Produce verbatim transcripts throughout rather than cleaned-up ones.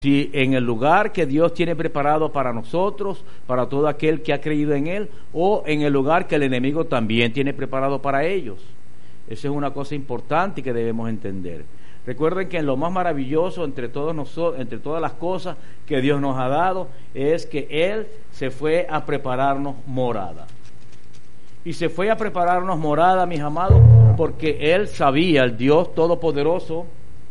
Si en el lugar que Dios tiene preparado para nosotros, para todo aquel que ha creído en Él, o en el lugar que el enemigo también tiene preparado para ellos. Esa es una cosa importante que debemos entender. Recuerden que en lo más maravilloso entre todos nosotros, entre todas las cosas que Dios nos ha dado, es que Él se fue a prepararnos morada. Y se fue a prepararnos morada, mis amados, porque Él sabía, el Dios Todopoderoso,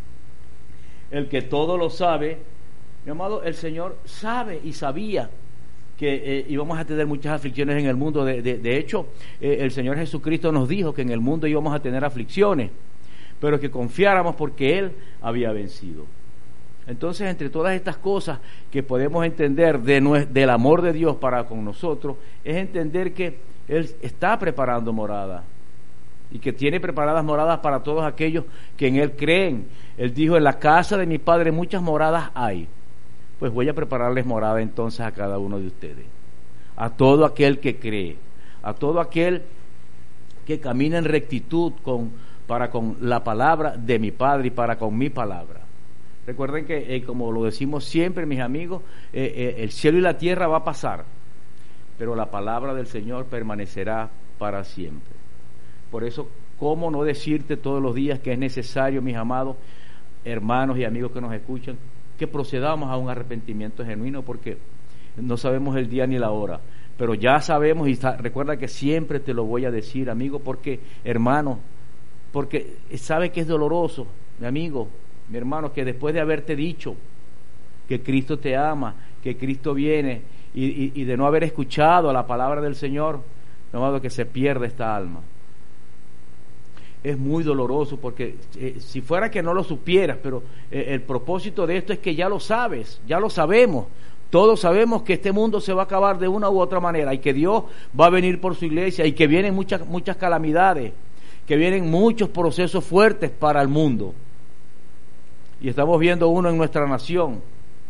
el que todo lo sabe, mi amado, el Señor sabe y sabía que eh, íbamos a tener muchas aflicciones en el mundo. De, de, de hecho, eh, el Señor Jesucristo nos dijo que en el mundo íbamos a tener aflicciones, pero que confiáramos porque Él había vencido. Entonces, entre todas estas cosas que podemos entender de nue- del amor de Dios para con nosotros, es entender que Él está preparando morada y que tiene preparadas moradas para todos aquellos que en Él creen. Él dijo: en la casa de mi Padre muchas moradas hay. Pues voy a prepararles morada entonces a cada uno de ustedes, a todo aquel que cree, a todo aquel que camina en rectitud con, para con la palabra de mi Padre y para con mi palabra. Recuerden que, eh, como lo decimos siempre, mis amigos, eh, eh, el cielo y la tierra va a pasar, pero la palabra del Señor permanecerá para siempre. Por eso, ¿cómo no decirte todos los días que es necesario, mis amados hermanos y amigos que nos escuchan, que procedamos a un arrepentimiento genuino? Porque no sabemos el día ni la hora, pero ya sabemos, y está, recuerda que siempre te lo voy a decir, amigo, porque, hermano, porque sabe que es doloroso, mi amigo, mi hermano, que después de haberte dicho que Cristo te ama, que Cristo viene, y, y, y de no haber escuchado la palabra del Señor, mi amado, que se pierde esta alma. Es muy doloroso, porque eh, si fuera que no lo supieras, pero eh, el propósito de esto es que ya lo sabes, ya lo sabemos. Todos sabemos que este mundo se va a acabar de una u otra manera, y que Dios va a venir por su iglesia, y que vienen muchas, muchas calamidades, que vienen muchos procesos fuertes para el mundo. Y estamos viendo uno en nuestra nación.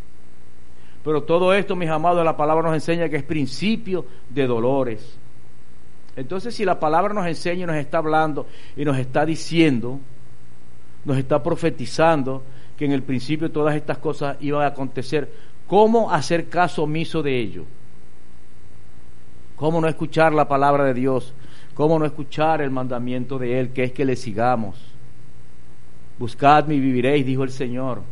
Pero todo esto, mis amados, la palabra nos enseña que es principio de dolores. Entonces, si la palabra nos enseña y nos está hablando y nos está diciendo, nos está profetizando que en el principio todas estas cosas iban a acontecer, ¿cómo hacer caso omiso de ello? ¿Cómo no escuchar la palabra de Dios? ¿Cómo no escuchar el mandamiento de Él, que es que le sigamos? Buscadme y viviréis, dijo el Señor.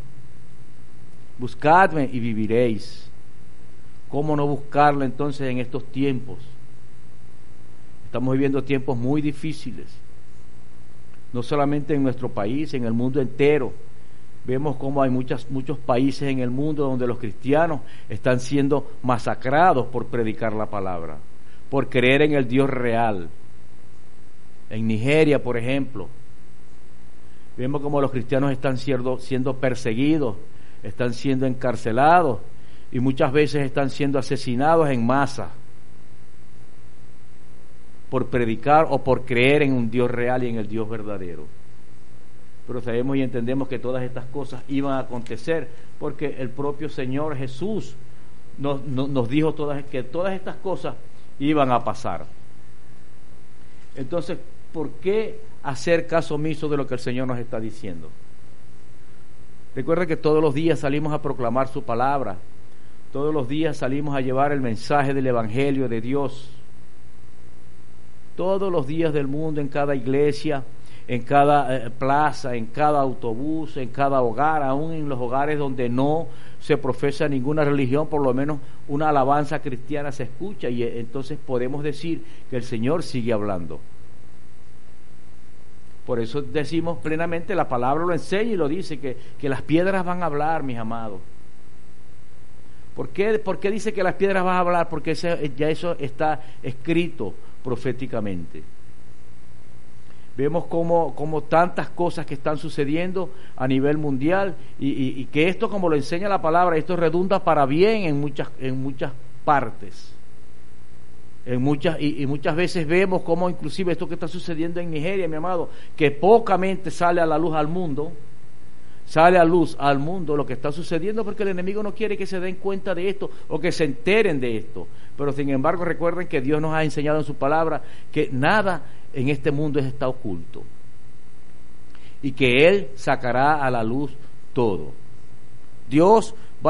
Buscadme y viviréis. ¿Cómo no buscarlo entonces en estos tiempos? Estamos viviendo tiempos muy difíciles, no solamente en nuestro país, en el mundo entero. Vemos cómo hay muchas, muchos países en el mundo donde los cristianos están siendo masacrados por predicar la palabra, por creer en el Dios real. En Nigeria, por ejemplo, vemos cómo los cristianos están siendo, siendo perseguidos, están siendo encarcelados y muchas veces están siendo asesinados en masa por predicar o por creer en un Dios real y en el Dios verdadero. Pero sabemos y entendemos que todas estas cosas iban a acontecer, porque el propio Señor Jesús nos, nos, nos dijo todas, que todas estas cosas iban a pasar. Entonces, ¿por qué hacer caso omiso de lo que el Señor nos está diciendo? Recuerda que todos los días salimos a proclamar su palabra, todos los días salimos a llevar el mensaje del Evangelio de Dios. Todos los días del mundo, en cada iglesia, en cada eh, plaza, en cada autobús, en cada hogar, aún en los hogares donde no se profesa ninguna religión, por lo menos una alabanza cristiana se escucha, y eh, entonces podemos decir que el Señor sigue hablando. Por eso decimos plenamente, la palabra lo enseña y lo dice, que, que las piedras van a hablar, mis amados. ¿Por qué, ¿Por qué dice que las piedras van a hablar? Porque ese, ya eso está escrito proféticamente. Vemos como, como tantas cosas que están sucediendo a nivel mundial, y, y, y que esto, como lo enseña la palabra, esto redunda para bien en muchas, en muchas partes. En muchas, y, y muchas veces vemos como inclusive esto que está sucediendo en Nigeria, mi amado, que pocamente sale a la luz al mundo, sale a luz al mundo lo que está sucediendo, porque el enemigo no quiere que se den cuenta de esto o que se enteren de esto. Pero sin embargo, recuerden que Dios nos ha enseñado en su palabra que nada en este mundo está oculto, y que Él sacará a la luz todo. Dios